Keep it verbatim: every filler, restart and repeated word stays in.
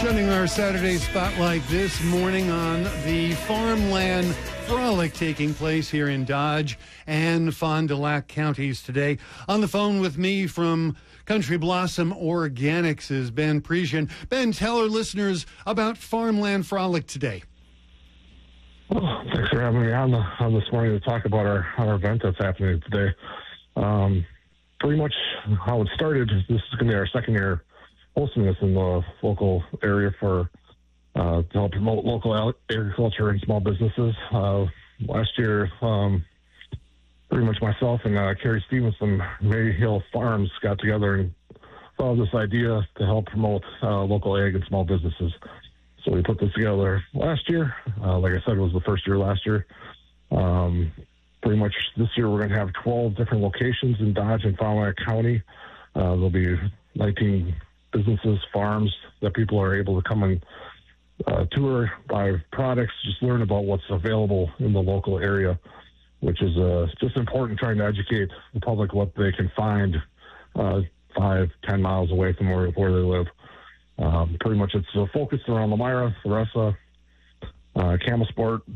Shutting our Saturday spotlight this morning on the farmland frolic taking place here in Dodge and Fond du Lac counties today. On the phone with me from Country Blossom Organics is Ben Presian. Ben, tell our listeners about Farmland Frolic today. Well, thanks for having me on, the, on this morning to talk about our, our event that's happening today. Um, pretty much how it started, this is going to be our second year hosting this in the local area for uh, to help promote local agriculture and small businesses. Uh, last year, um, pretty much myself and uh, Carrie Stevens from May Hill Farms got together and thought of this idea to help promote uh, local ag and small businesses. So we put this together last year. Uh, like I said, it was the first year last year. Um, pretty much this year we're going to have twelve different locations in Dodge and Fond du Lac County. Uh, there'll be nineteen businesses, farms that people are able to come and uh, tour, buy products, just learn about what's available in the local area, which is uh, just important, trying to educate the public what they can find uh, five, ten miles away from where, where they live. Um, pretty much it's uh, focused around Lomira, Tharissa, uh, Camel Sport,